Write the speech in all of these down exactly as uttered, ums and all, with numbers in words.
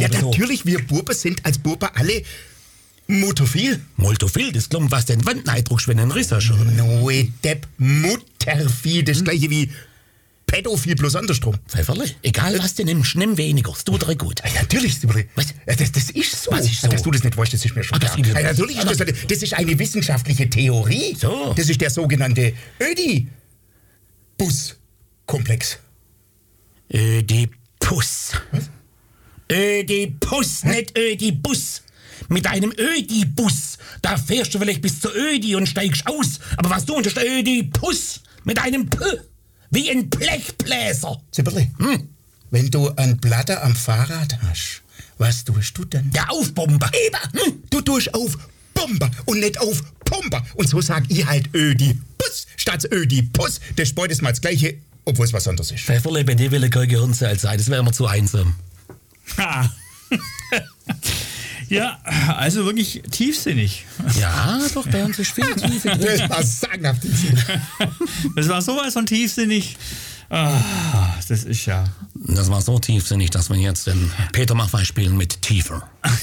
Ja, so. natürlich, wir Buben sind als Buben alle mutterviel. Multophil, das klingt was den Wandeneindruck, wenn ein Riss hast. Noe, Depp, Muttervieh, das gleiche wie Pädophil bloß andersrum. Pfefferle, egal was du nimmst, nimm weniger, es tut dir gut. Ja, natürlich, Sibri. Was? Ja, das, das ist so. Was ist so? Ja, dass du das nicht weißt, das ist mir schon Ah, klar. das ist- Ja, natürlich ist das, so. Das ist eine wissenschaftliche Theorie. So. Das ist der sogenannte Ödipus-Komplex. Ödipus. Was? Ödipus, nicht Ödibus. Mit einem Ödibus, da fährst du vielleicht bis zur Ödi und steigst aus. Aber was du unter der Ödipus mit einem P, wie ein Blechbläser. Sibri, Hm? wenn du ein Blatter am Fahrrad hast, was tust du dann? Der Aufbomber. Eben, hm, du tust auf Bomber und nicht auf Pumper. Und so sag ich halt Ödipus statt Ödipus. Das ist beides mal das Gleiche, obwohl es was anderes ist. Pfefferle, bei dir will ich kein Gehirnzeit sein, das wäre mir zu einsam. Ha. Ja, also wirklich tiefsinnig. Ja, doch, bei uns ist viel Tiefe drin. Das war sagenhaft. Das war sowas von tiefsinnig. Ah, das ist ja... Das war so tiefsinnig, dass wir jetzt den Peter Maffay spielen mit Tiefer.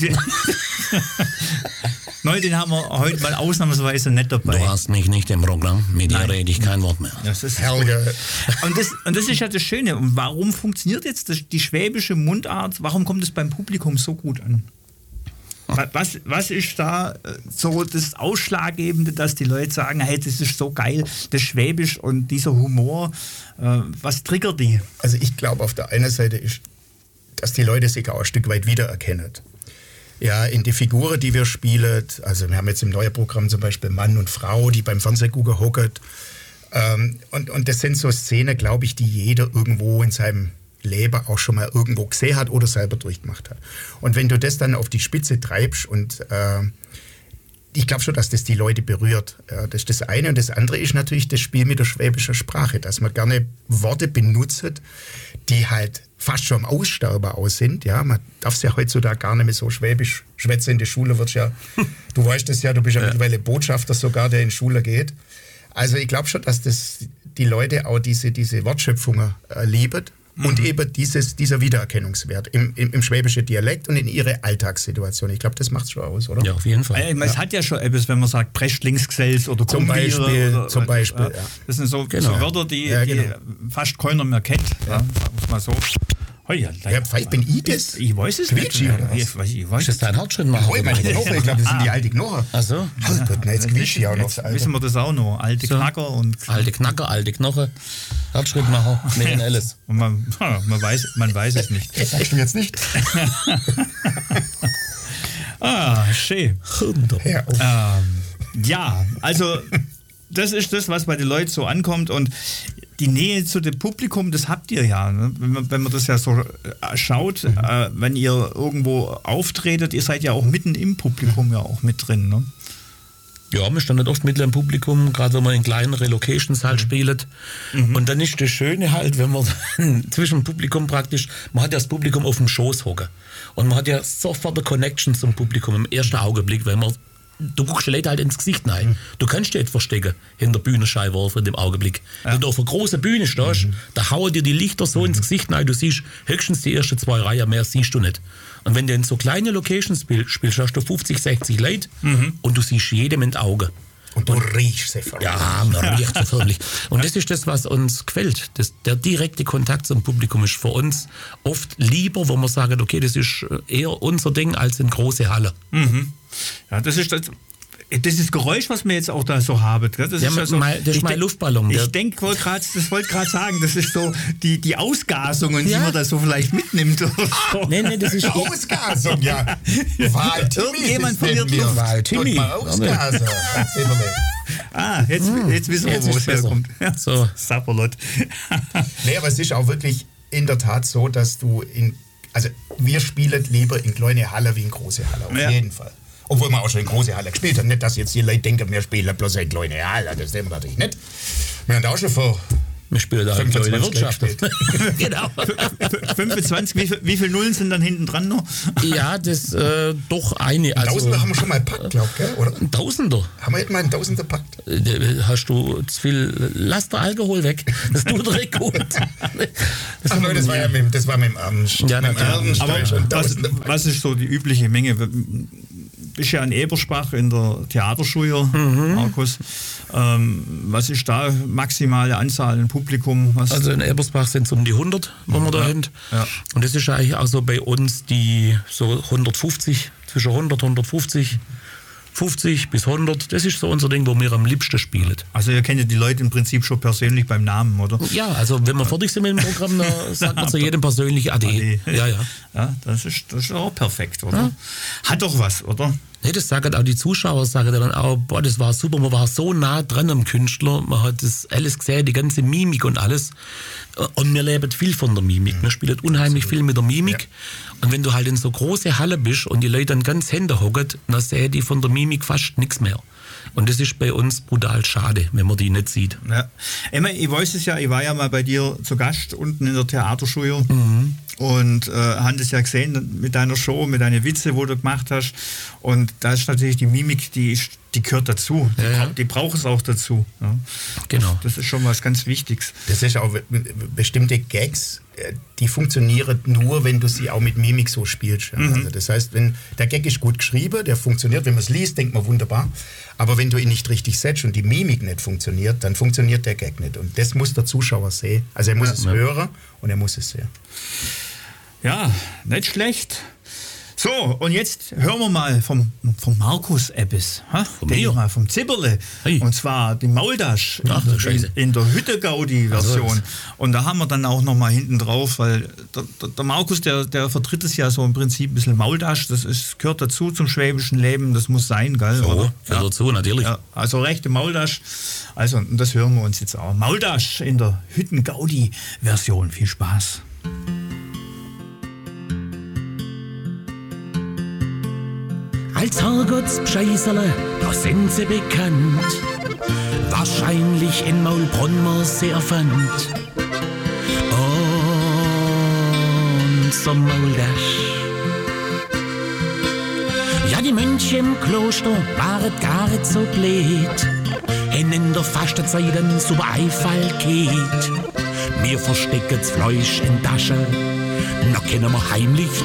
Neu, den haben wir heute mal ausnahmsweise nicht dabei. Du hast mich nicht im Programm, mit dir Nein. rede ich kein Wort mehr. Das ist Helge. Und das, und das ist ja das Schöne. Und warum funktioniert jetzt das, die schwäbische Mundart? Warum kommt es beim Publikum so gut an? Wa- Was, was ist da äh, so das Ausschlaggebende, dass die Leute sagen, hey, das ist so geil, das Schwäbisch und dieser Humor, äh, was triggert die? Also ich glaube, auf der einen Seite ist, dass die Leute sich auch ein Stück weit wiedererkennen. Ja, in die Figuren, die wir spielen, also wir haben jetzt im neuen Programm zum Beispiel Mann und Frau, die beim Fernsehgucken hocken. Ähm, und, und das sind so Szenen, glaube ich, die jeder irgendwo in seinem Leben auch schon mal irgendwo gesehen hat oder selber durchgemacht hat. Und wenn du das dann auf die Spitze treibst und äh, ich glaube schon, dass das die Leute berührt. Ja, das ist das eine. Und das andere ist natürlich das Spiel mit der schwäbischen Sprache, dass man gerne Worte benutzt, die halt fast schon am Aussterben aus sind. Ja, man darf es ja heutzutage gar nicht mehr so schwäbisch schwätzen. In der Schule wird ja, du weißt das ja, du bist ja, ja mittlerweile Botschafter sogar, der in Schule geht. Also ich glaube schon, dass das die Leute auch diese, diese Wortschöpfungen äh, lieben. Und mhm. eben dieses, dieser Wiedererkennungswert im, im, im schwäbischen Dialekt und in ihre Alltagssituation. Ich glaube, das macht es schon aus, oder? Ja, auf jeden Fall. Äh, Es ja. hat ja schon etwas, wenn man sagt, Prechtlingsgesells oder Zum Kumbiere Beispiel, oder, zum Beispiel, äh, ja. Das sind so, Genau. so Wörter, die, Ja, genau. die fast keiner mehr kennt. Ja. Sagen wir es mal so. Oh ja, Ja, vielleicht bin ich das. Ich, ich weiß es Quietschi, nicht. oder was? Ich, weiß- ich weiß Ist das es dein Hauptschrittmacher? Oh, meine Knochen, ich glaube, das sind die alten Knochen. Ach so. Halt, Gott, na, jetzt quietscht ich auch noch. Jetzt wissen wir das auch noch. Alte So. Knacker und, Alte Knacker, alte Knochen, Herzschrittmacher, mit den Alice. und man, ja, man, weiß, man weiß es nicht. Das sagst du jetzt nicht. Ah, schön. Ja, oh. Ähm, ja, also das ist das, was bei den Leuten so ankommt und die Nähe zu dem Publikum, das habt ihr ja. Ne? Wenn, man, wenn man das ja so äh, schaut, mhm. äh, wenn ihr irgendwo auftretet, ihr seid ja auch mitten im Publikum ja auch mit drin. Ne? Ja, wir standen oft mittel im Publikum, gerade wenn man in kleinere Locations halt spielt. Mhm. Und dann ist das Schöne halt, wenn man dann zwischen dem Publikum praktisch, man hat ja das Publikum auf dem Schoß hocken. Und man hat ja sofort eine Connection zum Publikum im ersten Augenblick, wenn man, du guckst die Leute halt ins Gesicht rein. Mhm. Du kannst dich nicht verstecken hinter der Bühnenscheibe in dem Augenblick. Ja. Wenn du auf einer großen Bühne stehst, mhm. da hauen dir die Lichter so mhm. ins Gesicht rein, du siehst höchstens die ersten zwei Reihen, mehr siehst du nicht. Und wenn du in so kleine Locations spielst, hast du fünfzig, sechzig Leute mhm. und du siehst jedem ins Auge. Und du riechst sie förmlich. Ja, man riecht sie förmlich. Und das ist das, was uns gefällt. Das, der direkte Kontakt zum Publikum ist für uns oft lieber, wo man sagt, okay, das ist eher unser Ding als in große Halle. Mhm. Ja, das ist das. Das ist das Geräusch, was wir jetzt auch da so haben. Das ist, ja, also, mein, das ist mein Luftballon. Ich denke, wollt das wollte gerade sagen, das ist so die, die Ausgasungen, ja. die man da so vielleicht mitnimmt. Oder so. Nee, nee, das ist Ausgasung, ja. Irgendjemand verliert Luft. Timmy. Ausgasung. Ah, jetzt, jetzt wissen wir, jetzt wo es herkommt. Ja. So. Sapperlot. Nee, aber es ist auch wirklich in der Tat so, dass du in, also wir spielen lieber in kleine Halle wie in große Halle, auf ja. jeden Fall. Obwohl man auch schon in große Halle gespielt hat. Nicht, dass jetzt die Leute denken, wir spielen bloß in kleine Halle. Das sehen wir natürlich nicht. Wir haben auch schon vor Wir spielen da fünfundzwanzig Leute Wirtschaft. Genau. fünfundzwanzig, wie, viel, wie viele Nullen sind dann hinten dran noch? Ja, das äh, doch eine. Also, Tausender haben wir schon mal gepackt, glaube ich, oder? Ein Tausender. Haben wir jetzt mal einen Tausender gepackt? Äh, Hast du zu viel, lass der Alkohol weg. Das tut direkt gut. Das, Ach nein, das war ja mit, das war mit dem Ernst. Ja, mit dem natürlich. Ernst. Aber was, was ist so die übliche Menge? Du bist ja in Ebersbach in der Theaterschule, mhm. Markus. Ähm, was ist da maximale Anzahl an Publikum? Was also in Ebersbach sind es um die hundert, wo wir da ja. sind. Ja. Und das ist eigentlich auch so bei uns die so hundertfünfzig, zwischen hundert, hundertfünfzig, fünfzig bis hundert. Das ist so unser Ding, wo wir am liebsten spielen. Also ihr kennt ja die Leute im Prinzip schon persönlich beim Namen, oder? Ja, also wenn wir fertig sind mit dem Programm, dann sagt man zu jedem persönlich Ade. Ade. Ja, ja. Ja, das ist, das ist auch perfekt, oder? Ja. Hat doch was, oder? Nee, das sagen auch die Zuschauer, sagen dann auch, boah, das war super, man war so nah dran am Künstler, man hat das alles gesehen, die ganze Mimik und alles. Und wir leben viel von der Mimik, wir spielen unheimlich Absolut. viel mit der Mimik. Ja. Und wenn du halt in so große Halle bist und die Leute dann ganz Hände hocken, dann sehen die von der Mimik fast nichts mehr. Und das ist bei uns brutal schade, wenn man die nicht sieht. Ja. Emma, ich weiß es ja, ich war ja mal bei dir zu Gast unten in der Theaterschule mhm. und äh, habe das ja gesehen mit deiner Show, mit deinen Witze, wo du gemacht hast. Und da ist natürlich die Mimik, die, ist, die gehört dazu. Die, ja, ja. die braucht es auch dazu. Ja. Genau. Das ist schon was ganz Wichtiges. Das ist auch bestimmte Gags, die funktionieren nur, wenn du sie auch mit Mimik so spielst. Ja. Mhm. Also das heißt, wenn der Gag ist gut geschrieben, der funktioniert, wenn man es liest, denkt man wunderbar. Aber wenn du ihn nicht richtig setzt und die Mimik nicht funktioniert, dann funktioniert der Gag nicht. Und das muss der Zuschauer sehen. Also er muss ja, es ja. hören und er muss es sehen. Ja, nicht schlecht. So, und jetzt hören wir mal vom, vom Markus etwas. Vom, mal vom Zibberle. Hey. Und zwar die Maultasch Ach, in, in, in der Hütte-Gaudi-Version. Also, und da haben wir dann auch noch mal hinten drauf, weil der, der, der Markus, der, der vertritt es ja so im Prinzip ein bisschen Maultasch. Das ist, gehört dazu zum schwäbischen Leben. Das muss sein, gell? So, gehört ja. dazu, natürlich. Ja, also rechte Maultasch. Also, und das hören wir uns jetzt auch. Maultasch in der Hütten-Gaudi-Version. Viel Spaß. Als Herrgottsbscheißerle, da sind sie bekannt. Wahrscheinlich in Maulbronn man sehr fand. Und so Maultasch. Ja, die Mönche im Kloster waren gar nicht so blöd. Hen in der Fastenzeit ein super Einfall geht. Wir verstecken das Fleisch in Tasche. Na können wir heimlich